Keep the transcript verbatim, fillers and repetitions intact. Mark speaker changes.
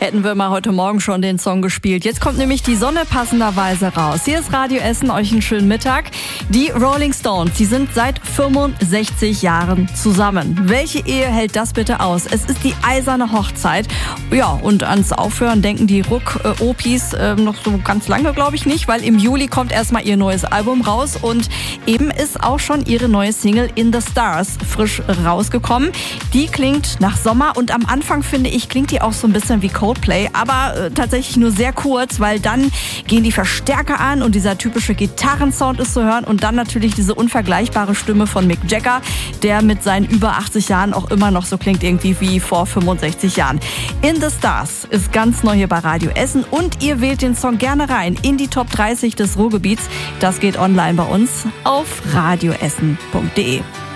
Speaker 1: hätten wir mal heute Morgen schon den Song gespielt. Jetzt kommt nämlich die Sonne passenderweise raus. Hier ist Radio Essen, euch einen schönen Mittag. Die Rolling Stones, die sind seit fünfundsechzig Jahren zusammen. Welche Ehe hält das bitte aus? Es ist die eiserne Hochzeit. Ja, und ans Aufhören denken die Ruck-Opis äh, noch so ganz lange, glaube ich nicht, weil im Juli kommt erstmal ihr neues Album raus und eben ist auch schon ihre neue Single In the Stars frisch rausgekommen. Die klingt nach Sommer und am Anfang, finde ich, klingt die auch so ein bisschen wie Coldplay, aber äh, tatsächlich nur sehr kurz, weil dann gehen die Verstärker an und dieser typische Gitarrensound ist zu hören und dann natürlich diese unvergleichbare Stimme von Mick Jagger, der mit seinen über achtzig Jahren auch immer noch so klingt irgendwie wie vor fünfundsechzig Jahren. In the Stars ist ganz neu hier bei Radio Essen und ihr wählt den Song gerne rein in die Top dreißig des Ruhrgebiets. Das geht online bei uns auf radioessen punkt de.